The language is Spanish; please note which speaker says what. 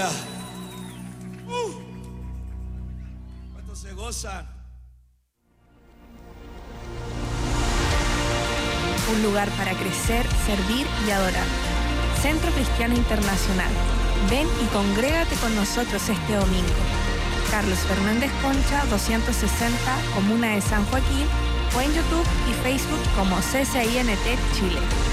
Speaker 1: Aleluya. ¿Cuántos se gozan?
Speaker 2: Un lugar para crecer, servir y adorar. Centro Cristiano Internacional. Ven y congrégate con nosotros este domingo. Carlos Fernández Concha, 260, Comuna de San Joaquín, o en YouTube y Facebook como CCINT Chile.